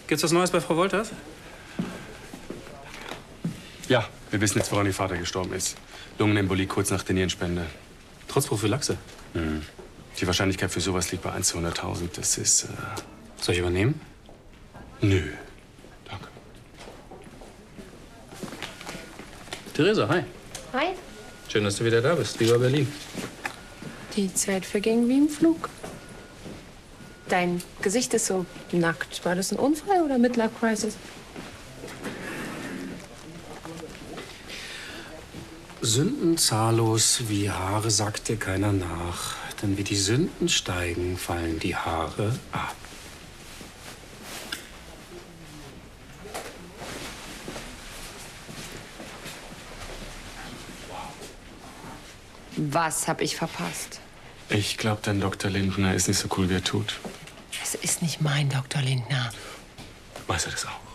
Gibt's was Neues bei Frau Wolters? Ja, wir wissen jetzt, woran Ihr Vater gestorben ist. Lungenembolie kurz nach der Nierenspende. Trotz Prophylaxe? Mhm. Die Wahrscheinlichkeit für sowas liegt bei 1 zu 100.000. Das ist, Soll ich übernehmen? Nö. Danke. Theresa, hi. Hi. Schön, dass du wieder da bist. Wie war Berlin? Die Zeit verging wie im Flug. Dein Gesicht ist so nackt. War das ein Unfall oder Midlife-Crisis? Sünden zahllos wie Haare sagt dir keiner nach. Denn wie die Sünden steigen, fallen die Haare ab. Was hab ich verpasst? Ich glaube, dein Dr. Lindner ist nicht so cool, wie er tut. Es ist nicht mein Dr. Lindner. Weiß er das auch?